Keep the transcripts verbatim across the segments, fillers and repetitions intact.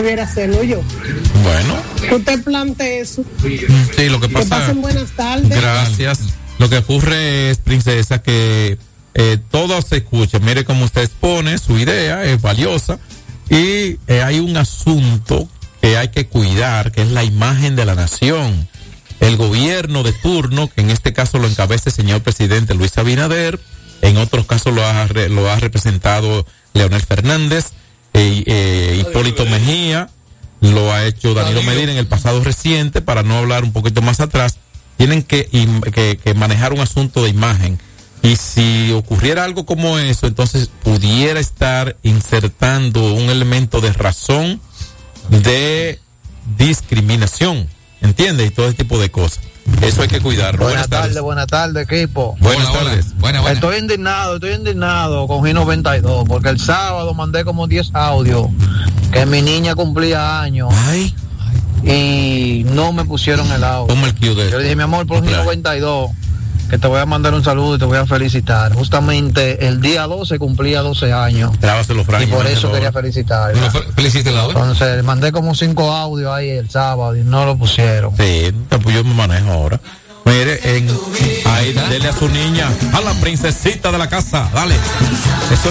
debiera hacerlo yo. Bueno. Que usted plantee eso. Sí, lo que pasa. Que pasen buenas tardes. Gracias. Lo que ocurre es, princesa, que eh, todo se escucha. Mire cómo usted expone su idea, es valiosa. Y eh, hay un asunto que hay que cuidar, que es la imagen de la nación. El gobierno de turno, que en este caso lo encabeza el señor presidente Luis Abinader, en otros casos lo ha, lo ha representado Leonel Fernández, eh, eh, Hipólito Mejía, lo ha hecho Danilo Medina en el pasado reciente, para no hablar un poquito más atrás. Tienen que, que, que manejar un asunto de imagen. Y si ocurriera algo como eso, entonces pudiera estar insertando un elemento de razón de discriminación, ¿entiendes? Y todo ese tipo de cosas. Eso hay que cuidarlo. Buenas, buenas tardes, tardes, buenas tardes, equipo. Buenas hola, tardes. Hola. Buena, buena. Estoy indignado, estoy indignado con G noventa y dos, porque el sábado mandé como diez audios que mi niña cumplía años. Ay. Y no me pusieron el audio. ¿Cómo el Q de Yo le dije, mi amor, por G noventa y dos, que te voy a mandar un saludo y te voy a felicitar. Justamente el día doce cumplía doce años. Y por eso quería felicitar. Felicítela. Entonces, mandé como cinco audios ahí el sábado y no lo pusieron. Sí, pues yo me manejo ahora. Mire, en, ahí dele a su niña, a la princesita de la casa, dale. Eso,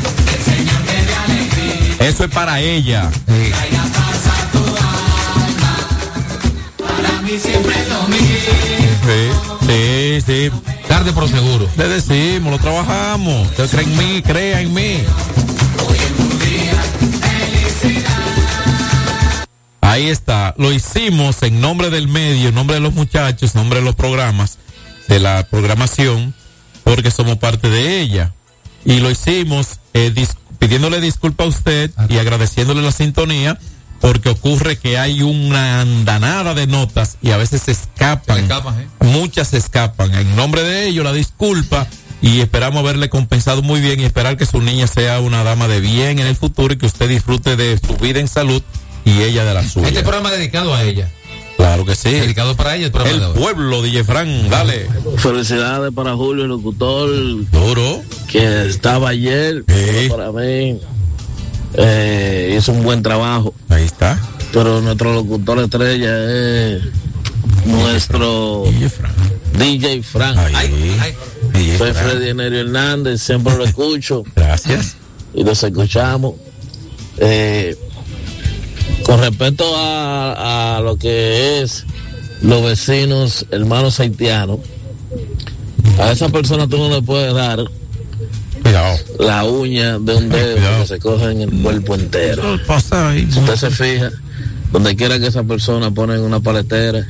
eso es para ella. Sí. Sí, sí, sí. Tarde pero seguro. Le decimos, lo trabajamos. Usted cree en mí, crea en mí. Ahí está, lo hicimos en nombre del medio, en nombre de los muchachos, en nombre de los programas, de la programación, porque somos parte de ella. Y lo hicimos eh, dis- pidiéndole disculpa a usted y agradeciéndole la sintonía, porque ocurre que hay una andanada de notas y a veces se escapan, se escapan ¿eh? muchas se escapan. En nombre de ello, la disculpa, y esperamos haberle compensado muy bien y esperar que su niña sea una dama de bien en el futuro y que usted disfrute de su vida en salud y ella de la suya. Este programa es dedicado a ella. Claro que sí. Dedicado para ella el programa El de hoy. pueblo, D J Fran, dale. Felicidades para Julio, el locutor. Duro. Que estaba ayer. Sí. Para mí. Eh, hizo un buen trabajo. Ahí está. Pero nuestro locutor estrella es nuestro D J Fran. Ahí. Ay, ay. Soy Freddy Enerio Hernández, siempre lo escucho. Gracias. Y los escuchamos. Eh, con respecto a, a lo que es los vecinos, hermanos haitianos, a esa persona tú no le puedes dar Cuidado. la uña de un dedo que se cogen el cuerpo entero. Pasa ahí. Si usted se fija, donde quiera que esa persona ponen una paletera,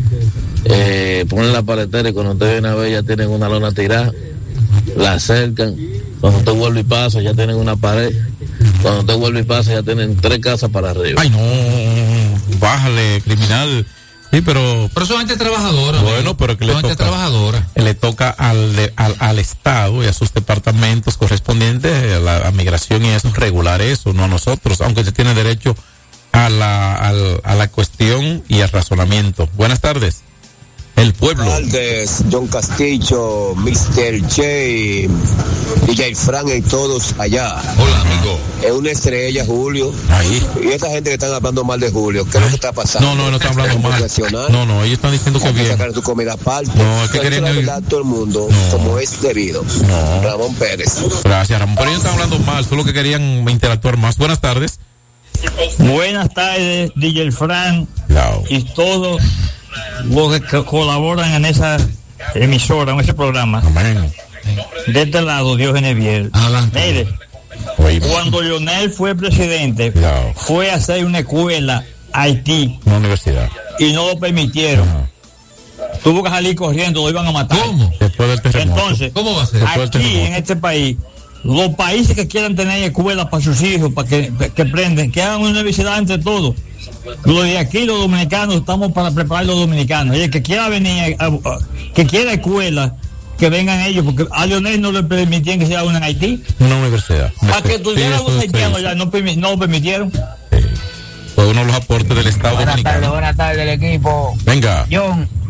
eh, ponen la paletera y cuando usted viene a ver ya tienen una lona tirada, la acercan, cuando usted vuelve y pasa ya tienen una pared, cuando usted vuelve y pasa ya tienen tres casas para arriba. Ay, no, bájale, criminal. Sí, pero... Pero son gente trabajadora. Bueno, amigo. pero que le son toca, gente trabajadora. le toca al, de, al, al Estado y a sus departamentos correspondientes, a la a migración y eso, regular eso, no a nosotros, aunque se tiene derecho a la, a la, a la cuestión y al razonamiento. Buenas tardes. El pueblo. Buenas tardes, John Castillo, mister J, D J Fran y todos allá. Hola, amigo. Es una estrella, Julio. Ahí. Y esta gente que están hablando mal de Julio, ¿qué es lo que está pasando? No, no, no están hablando mal. No, no, ellos están diciendo que hay bien. que sacar tu comida aparte. No, es que querían la verdad todo el mundo, no. como es debido. No. Ramón Pérez. Gracias, Ramón. Pero ellos están hablando mal, solo que querían interactuar más. Buenas tardes. Buenas tardes, D J Fran. Claro. Y todos los que colaboran en esa emisora, en ese programa. Amén. De este lado, Dios Geneviel. Adelante. Mire, Oye, cuando Lionel fue presidente, Claro. fue a hacer una escuela a Haití una universidad. y no lo permitieron. Ajá. Tuvo que salir corriendo, lo iban a matar. ¿Cómo? Después del terremoto. Entonces, ¿Cómo va a ser? Después del aquí terremoto. en este país, los países que quieran tener escuelas para sus hijos, para que, que aprenden, que hagan una universidad entre todos. Los de aquí, los dominicanos, estamos para preparar a los dominicanos. Y el que quiera venir, a, a, que quiera escuela, que vengan ellos, porque a Lionel no le permitían que se haga una en Haití. Una universidad. Para que Sí, estuvieran eso los es haitianos eso. ya, no, permi- no lo permitieron. Sí. Fue uno de los aportes del Estado Buenas dominicano. tardes, buenas tardes, el equipo. Venga. John,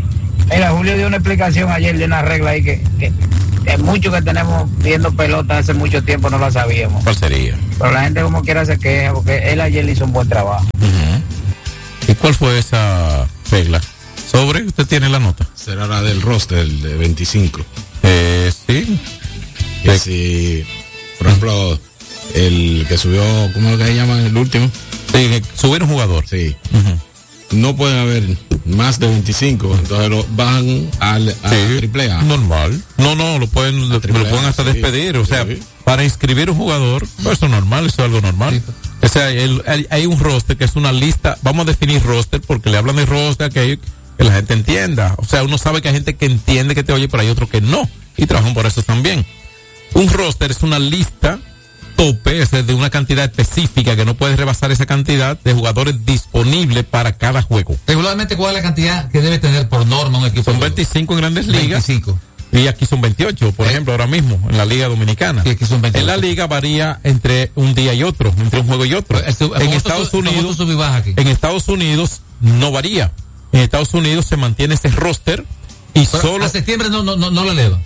Mira, Julio dio una explicación ayer de una regla ahí que, que, que muchos que tenemos viendo pelota hace mucho tiempo no la sabíamos. ¿Cuál sería? Pero la gente como quiera se queja porque él ayer hizo un buen trabajo. Uh-huh. ¿Y cuál fue esa regla? ¿Sobre? ¿Usted tiene la nota? Será la del roster, el de veinticinco. Eh, sí. Que si, por ejemplo, el que subió, ¿cómo es que se llama? El último. Sí, subir un jugador. Sí. Uh-huh. No pueden haber más de veinticinco, entonces lo van al a sí, triple A. Normal. No, no, lo pueden, lo, lo pueden hasta sí, despedir. O sea, sí. Para inscribir un jugador, pues eso es normal, eso es algo normal. Sí. O sea, el, el, hay un roster que es una lista, vamos a definir roster porque le hablan de roster que, que la gente entienda. O sea, uno sabe que hay gente que entiende que te oye, pero hay otros que no. Y trabajan por eso también. Un roster es una lista tope, es de una cantidad específica que no puedes rebasar esa cantidad de jugadores disponibles para cada juego. Regularmente, ¿cuál es la cantidad que debe tener por norma un equipo? Son veinticinco en Grandes Ligas. veinticinco. Y aquí son veintiocho, por ¿Eh? ejemplo, ahora mismo, en la Liga Dominicana. Sí, aquí son veintiocho. En la Liga varía entre un día y otro, entre un juego y otro. Pero, en Estados Unidos, en Estados Unidos no varía. En Estados Unidos se mantiene ese roster y pero solo... a septiembre no, no, no, no lo eleva.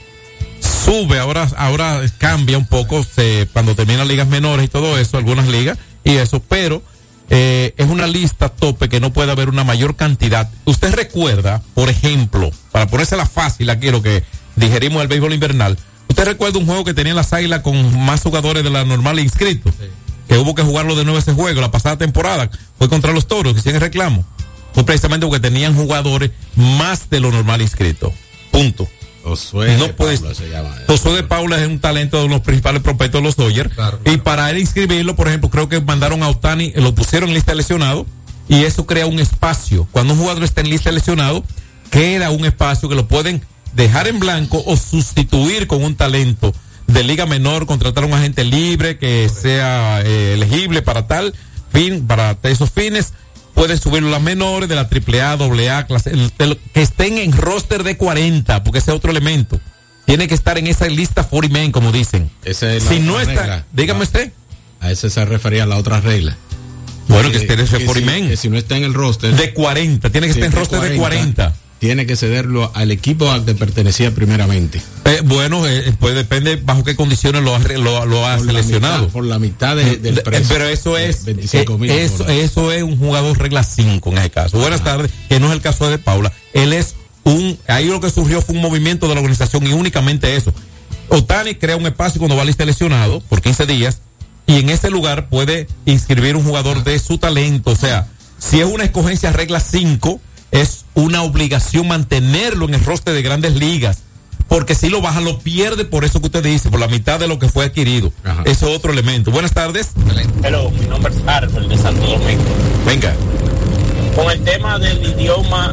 Sube, ahora ahora cambia un poco se, cuando terminan ligas menores y todo eso, algunas ligas y eso, pero eh, es una lista tope que no puede haber una mayor cantidad. Usted recuerda, por ejemplo, para ponérsela fácil aquí lo que digerimos del béisbol invernal, usted recuerda un juego que tenía las Águilas con más jugadores de la normal inscritos, sí. Que hubo que jugarlo de nuevo ese juego la pasada temporada, fue contra los Toros, que hicieron el reclamo, fue precisamente porque tenían jugadores más de lo normal inscritos, punto. Josué no de puede, Paula se llama. Josué de Paula es un talento de los principales prospectos de los Dodgers. Claro, claro. Y para él inscribirlo, por ejemplo, creo que mandaron a Ohtani, lo pusieron en lista de lesionado y eso crea un espacio. Cuando un jugador está en lista de lesionado, queda un espacio que lo pueden dejar en blanco o sustituir con un talento de liga menor, contratar a un agente libre que Correcto. sea eh, elegible para tal fin, para esos fines. Pueden subir las menores de la triple A, doble A, clase, el, el, que estén en roster de cuarenta, porque ese es otro elemento. Tiene que estar en esa lista cuarenta men, como dicen. Esa es la si otra no está, regla. dígame no, usted. A ese se refería a la otra regla. Bueno, que, que esté en ese cuarenta men. Si, que si no está en el roster. De cuarenta, tiene que estar en roster de cuarenta. Tiene que cederlo al equipo al que pertenecía primeramente. Eh, bueno, eh, pues depende bajo qué condiciones lo ha, lo, lo ha por seleccionado. La mitad, por la mitad de, del de, precio. Pero eso es, veinticinco mil eh, eso, eso es un jugador regla cinco en ese caso. Ah. Buenas tardes, que no es el caso de Paula. Él es un, ahí lo que surgió fue un movimiento de la organización y únicamente eso. Ohtani crea un espacio cuando va a lista lesionado por quince días y en ese lugar puede inscribir un jugador ah. de su talento. O sea, si es una escogencia regla cinco, es una obligación mantenerlo en el roster de Grandes Ligas, porque si lo baja lo pierde por eso que usted dice, por la mitad de lo que fue adquirido. Ajá. Ese es otro elemento. Buenas tardes. Hello, mi nombre es Árbol de Santo Domingo. Venga. Con el tema del idioma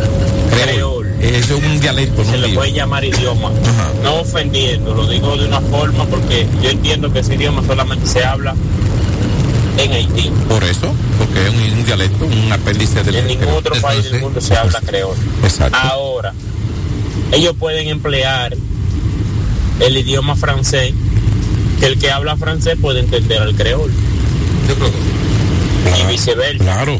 creol, eso es un dialecto, se no le digo. puede llamar idioma. Ajá. No ofendiendo, lo digo de una forma porque yo entiendo que ese idioma solamente se habla en Haití. Por eso, porque es un, un dialecto, un apéndice del en ningún creol. otro país del mundo se habla creol. Exacto. Ahora, ellos pueden emplear el idioma francés, que el que habla francés puede entender al creol. Yo creo que y viceversa. Claro.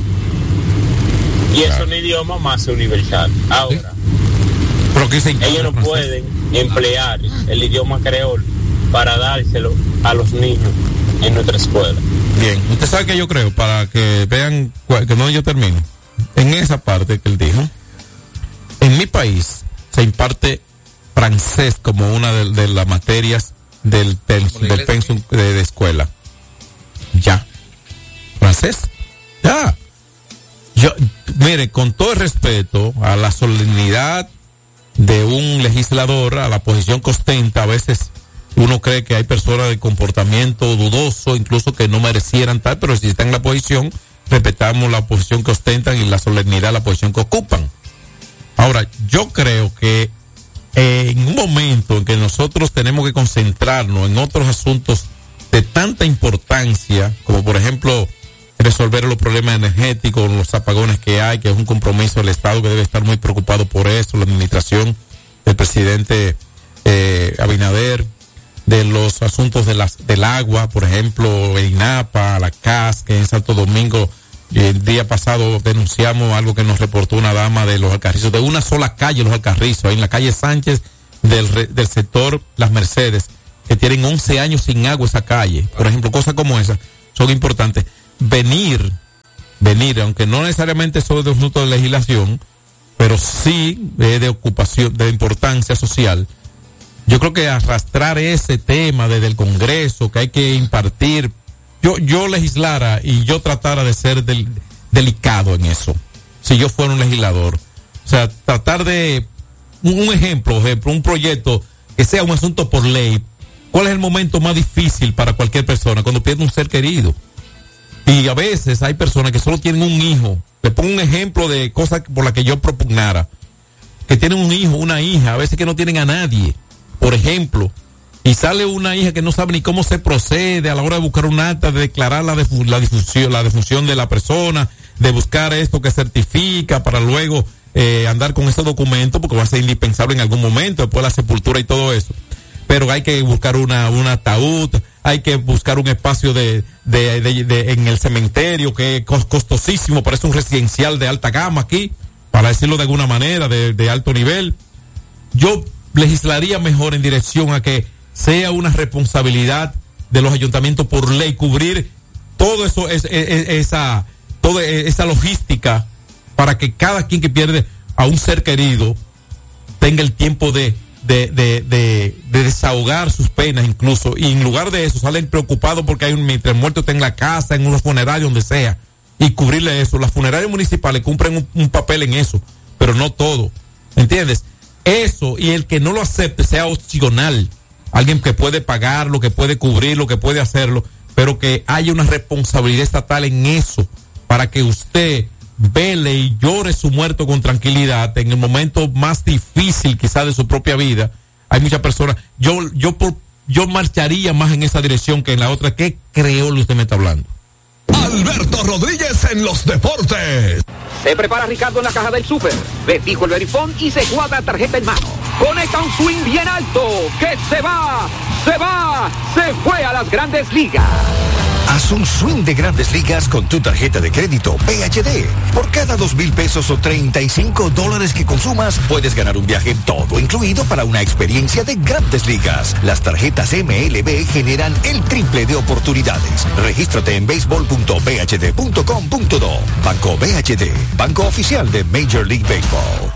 Y claro. Es un idioma más universal. Ahora, ¿sí? Pero que se ellos no francés. pueden emplear el idioma creol para dárselo a los niños en nuestra escuela. Bien, usted sabe que yo creo, para que vean, que no yo termino, en esa parte que él dijo, en mi país se imparte francés como una de, de las materias del, pens, del pensum de, de escuela. Ya. Francés. Ya. Yo, mire, con todo el respeto a la solemnidad de un legislador, a la posición que ostenta, a veces uno cree que hay personas de comportamiento dudoso, incluso que no merecieran tal, pero si están en la posición, respetamos la posición que ostentan y la solemnidad, la posición que ocupan. Ahora, yo creo que eh, en un momento en que nosotros tenemos que concentrarnos en otros asuntos de tanta importancia, como por ejemplo resolver los problemas energéticos, los apagones que hay, que es un compromiso del Estado que debe estar muy preocupado por eso, la administración del presidente eh, Abinader, de los asuntos de las del agua, por ejemplo, en INAPA, la C A S, que en Santo Domingo El día pasado denunciamos algo que nos reportó una dama de Los Alcarrizos, de una sola calle, Los Alcarrizos, en la calle Sánchez del, del sector Las Mercedes, que tienen once años sin agua esa calle. Por ejemplo, cosas como esas son importantes. Venir, venir, aunque no necesariamente son de un asunto de legislación, pero sí de, de ocupación, de importancia social. Yo creo que arrastrar ese tema desde el Congreso, que hay que impartir, yo yo legislara y yo tratara de ser del, delicado en eso, si yo fuera un legislador. O sea, tratar de, un, un ejemplo, ejemplo, un proyecto que sea un asunto por ley. ¿Cuál es el momento más difícil para cualquier persona? Cuando pierde un ser querido. Y a veces hay personas que solo tienen un hijo. Le pongo un ejemplo de cosas por las que yo propugnara. Que tienen un hijo, una hija, a veces que no tienen a nadie. Por ejemplo, y sale una hija que no sabe ni cómo se procede a la hora de buscar un acta, de declarar la, defu- la difusión, la defunción de la persona, de buscar esto que certifica para luego eh, andar con ese documento, porque va a ser indispensable en algún momento, después de la sepultura y todo eso. Pero hay que buscar una, un ataúd, hay que buscar un espacio de, de, de, de en el cementerio que es costosísimo, parece un residencial de alta gama aquí, para decirlo de alguna manera, de, de alto nivel. Yo legislaría mejor en dirección a que sea una responsabilidad de los ayuntamientos por ley cubrir todo eso, es, es, es, esa, toda esa logística para que cada quien que pierde a un ser querido tenga el tiempo de, de, de, de, de desahogar sus penas incluso, y en lugar de eso salen preocupados porque hay un mientras muerto está en la casa, en unos funerarios, donde sea, y cubrirle eso. Las funerarias municipales cumplen un, un papel en eso, pero no todo, ¿entiendes? Eso, y el que no lo acepte sea opcional, alguien que puede pagarlo, que puede cubrirlo, que puede hacerlo, pero que haya una responsabilidad estatal en eso, para que usted vele y llore su muerto con tranquilidad en el momento más difícil quizás de su propia vida. Hay muchas personas, yo yo por, yo marcharía más en esa dirección que en la otra. ¿Qué creó usted me está hablando? Alberto Rodríguez en los deportes. Se prepara Ricardo en la caja del súper. Ve fijo el verifón y se cuadra tarjeta en mano. Conecta un swing bien alto. Que se va, se va, se fue a las Grandes Ligas. Haz un swing de Grandes Ligas con tu tarjeta de crédito P H D. Por cada dos mil pesos o treinta y cinco dólares que consumas, puedes ganar un viaje todo incluido para una experiencia de Grandes Ligas. Las tarjetas M L B generan el triple de oportunidades. Regístrate en béisbol punto b h d punto com punto do. Banco B H D, banco oficial de Major League Baseball.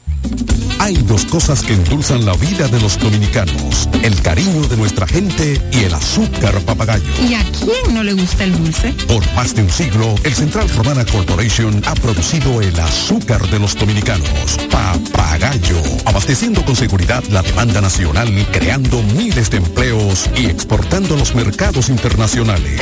Hay dos cosas que endulzan la vida de los dominicanos: el cariño de nuestra gente y el azúcar papagayo. ¿Y a quién no le gusta el dulce? Por más de un siglo, el Central Romana Corporation ha producido el azúcar de los dominicanos, Papagayo, abasteciendo con seguridad la demanda nacional, creando miles de empleos y exportando a los mercados internacionales.